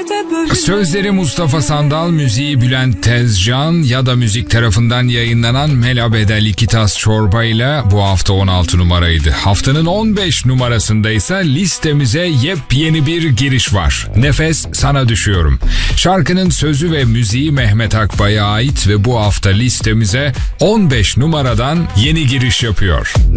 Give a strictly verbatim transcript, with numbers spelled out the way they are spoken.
Sözleri Mustafa Sandal, müziği Bülent Tezcan ya da müzik tarafından yayınlanan Mela Bedel iki tas çorba ile bu hafta on altı numaraydı. Haftanın on beş numarasında ise listemize yepyeni bir giriş var. Nefes Sana Düşüyorum. Şarkının sözü ve müziği Mehmet Akbay'a ait ve bu hafta listemize on beş numaradan yeni giriş yapıyor.